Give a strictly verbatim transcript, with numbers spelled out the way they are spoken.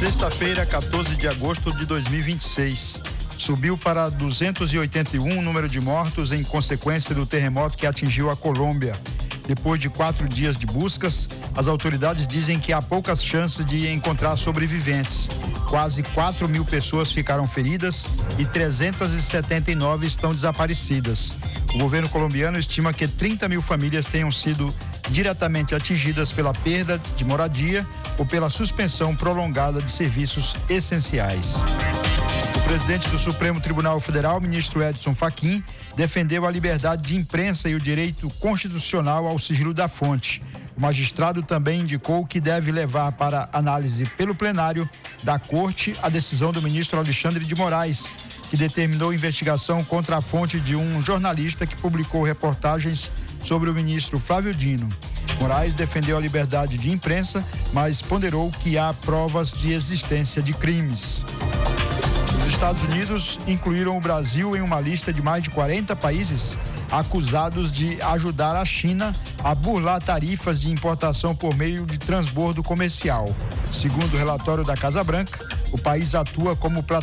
Sexta-feira, quatorze de agosto de dois mil e vinte e seis. Subiu para duzentos e oitenta e um o número de mortos em consequência do terremoto que atingiu a Colômbia. Depois de quatro dias de buscas, as autoridades dizem que há poucas chances de encontrar sobreviventes. Quase quatro mil pessoas ficaram feridas e trezentas e setenta e nove estão desaparecidas. O governo colombiano estima que trinta mil famílias tenham sido diretamente atingidas pela perda de moradia ou pela suspensão prolongada de serviços essenciais. O presidente do Supremo Tribunal Federal, ministro Edson Fachin, defendeu a liberdade de imprensa e o direito constitucional ao sigilo da fonte. O magistrado também indicou que deve levar para análise pelo plenário da Corte a decisão do ministro Alexandre de Moraes, que determinou investigação contra a fonte de um jornalista que publicou reportagens sobre o ministro Flávio Dino. Moraes defendeu a liberdade de imprensa, mas ponderou que há provas de existência de crimes. Os Estados Unidos incluíram o Brasil em uma lista de mais de quarenta países acusados de ajudar a China a burlar tarifas de importação por meio de transbordo comercial. Segundo o relatório da Casa Branca, o país atua como plataforma